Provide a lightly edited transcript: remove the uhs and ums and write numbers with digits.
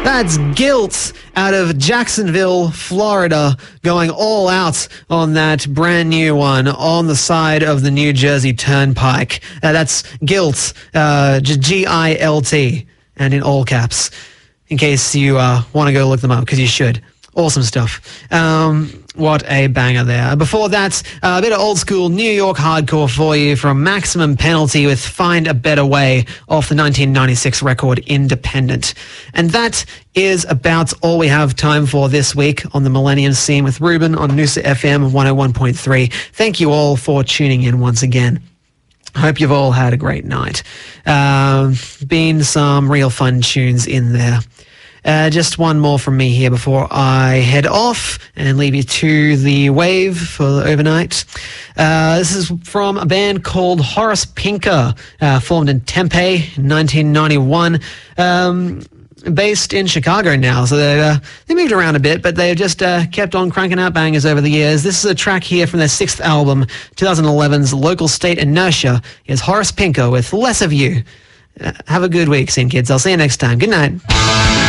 That's Guilt out of Jacksonville, Florida, going all out on that brand new one on the side of the New Jersey Turnpike. That's Guilt, G-I-L-T, and in all caps, in case you want to go look them up, because you should. Awesome stuff. What a banger there. Before that, a bit of old school New York hardcore for you from Maximum Penalty with Find a Better Way off the 1996 record Independent. And that is about all we have time for this week on the Millennium Scene with Ruben on Noosa FM 101.3. Thank you all for tuning in once again. Hope you've all had a great night. Been some real fun tunes in there. Just one more from me here before I head off and leave you to the wave for the overnight. This is from a band called Horace Pinker, formed in Tempe in 1991. Based in Chicago now, so they moved around a bit, but they've just kept on cranking out bangers over the years. This is a track here from their 6th album, 2011's Local State Inertia. Here's Horace Pinker with Less of You. Have a good week, Scene Kids. I'll see you next time. Good night.